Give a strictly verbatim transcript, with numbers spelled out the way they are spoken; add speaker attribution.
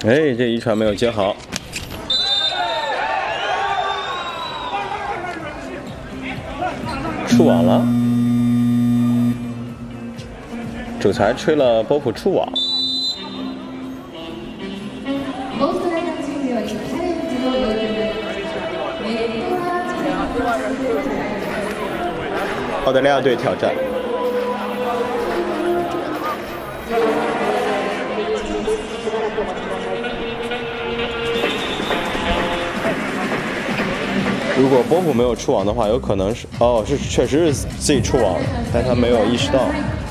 Speaker 1: 哎，这一传没有接好，触网了。主裁吹了波普触网。澳大利亚队挑战。如果波普没有触网的话，有可能是哦，是确实是自己触网了，但他没有意识到。